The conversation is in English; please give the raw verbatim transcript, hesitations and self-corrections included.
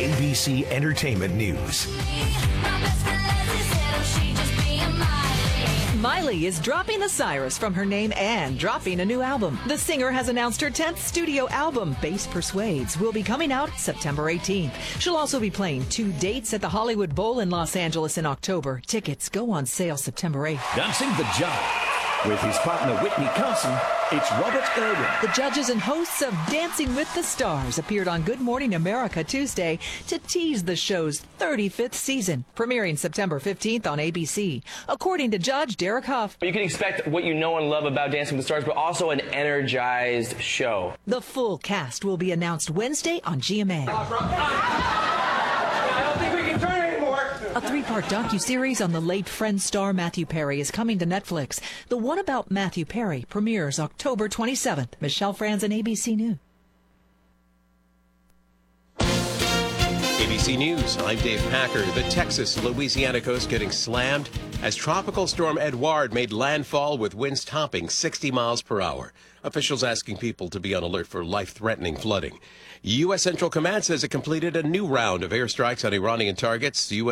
A B C Entertainment News. Miley is dropping the Cyrus from her name and dropping a new album. The singer has announced her tenth studio album, Bass Persuades, will be coming out September eighteenth. She'll also be playing two dates at the Hollywood Bowl in Los Angeles in October. Tickets go on sale September eighth. Dancing the Jive. With his partner Whitney Carson, it's Robert Irwin. The judges and hosts of Dancing with the Stars appeared on Good Morning America Tuesday to tease the show's thirty-fifth season, premiering September fifteenth on A B C. According to Judge Derek Huff, you can expect what you know and love about Dancing with the Stars, but also an energized show. The full cast will be announced Wednesday on G M A. I don't think we can turn anymore. A three-part docuseries on the late Friends star Matthew Perry is coming to Netflix. The one about Matthew Perry premieres October twenty-seventh. Michelle Franzen, A B C News. A B C News, I'm Dave Packer. The Texas-Louisiana coast getting slammed as Tropical Storm Edouard made landfall with winds topping sixty miles per hour. Officials asking people to be on alert for life-threatening flooding. U S. Central Command says it completed a new round of airstrikes on Iranian targets. U S